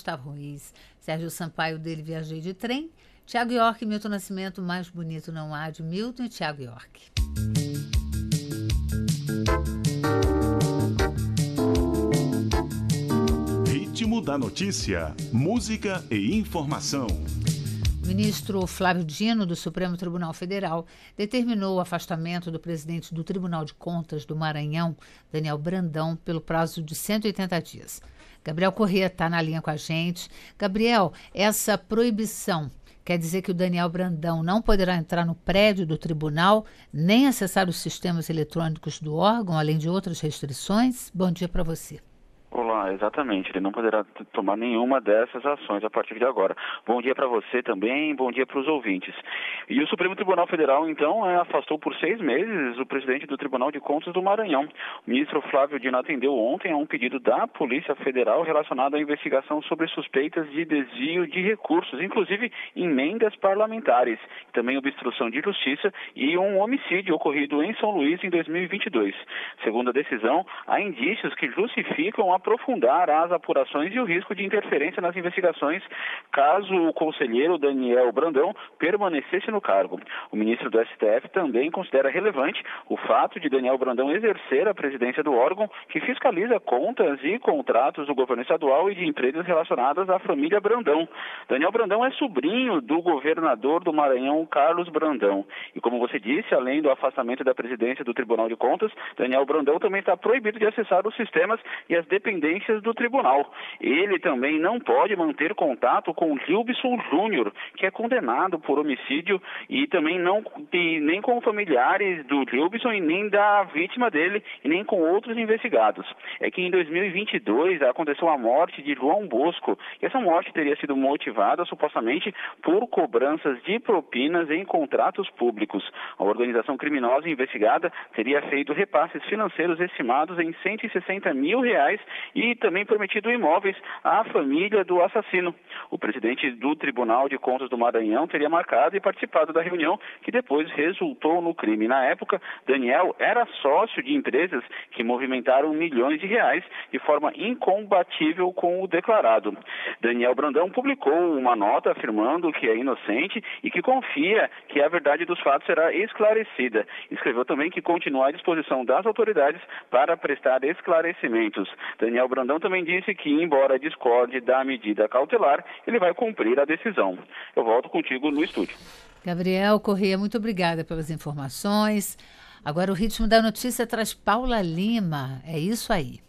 Gustavo Ruiz. Sérgio Sampaio, dele Viajei de Trem. Tiago York e Milton Nascimento, Mais Bonito Não Há, de Milton e Tiago York. Ritmo da notícia, música e informação. O ministro Flávio Dino, do Supremo Tribunal Federal, determinou o afastamento do presidente do Tribunal de Contas do Maranhão, Daniel Brandão, pelo prazo de 180 dias. Gabriel Corrêa está na linha com a gente. Gabriel, essa proibição quer dizer que o Daniel Brandão não poderá entrar no prédio do tribunal, nem acessar os sistemas eletrônicos do órgão, além de outras restrições? Bom dia para você. Olá, exatamente. Ele não poderá tomar nenhuma dessas ações a partir de agora. Bom dia para você também, bom dia para os ouvintes. E o Supremo Tribunal Federal, então, afastou por 6 meses o presidente do Tribunal de Contas do Maranhão. O ministro Flávio Dino atendeu ontem a um pedido da Polícia Federal relacionado à investigação sobre suspeitas de desvio de recursos, inclusive emendas parlamentares, também obstrução de justiça e um homicídio ocorrido em São Luís em 2022. Segundo a decisão, há indícios que justificam aprofundar as apurações e o risco de interferência nas investigações caso o conselheiro Daniel Brandão permanecesse no cargo. O ministro do STF também considera relevante o fato de Daniel Brandão exercer a presidência do órgão que fiscaliza contas e contratos do governo estadual e de empresas relacionadas à família Brandão. Daniel Brandão é sobrinho do governador do Maranhão, Carlos Brandão. E como você disse, além do afastamento da presidência do Tribunal de Contas, Daniel Brandão também está proibido de acessar os sistemas e as dependências do tribunal. Ele também não pode manter contato com Gilbson Júnior, que é condenado por homicídio, e também nem com familiares do Gilbson e nem da vítima dele, e nem com outros investigados. É que em 2022 aconteceu a morte de João Bosco, e essa morte teria sido motivada supostamente por cobranças de propinas em contratos públicos. A organização criminosa investigada teria feito repasses financeiros estimados em R$160 mil e também prometido imóveis à família do assassino. O presidente do Tribunal de Contas do Maranhão teria marcado e participado da reunião que depois resultou no crime. Na época, Daniel era sócio de empresas que movimentaram milhões de reais de forma incompatível com o declarado. Daniel Brandão publicou uma nota afirmando que é inocente e que confia que a verdade dos fatos será esclarecida. Escreveu também que continua à disposição das autoridades para prestar esclarecimentos. Daniel Brandão também disse que, embora discorde da medida cautelar, ele vai cumprir a decisão. Eu volto contigo no estúdio. Gabriel Corrêa, muito obrigada pelas informações. Agora o Ritmo da Notícia traz Paula Lima. É isso aí.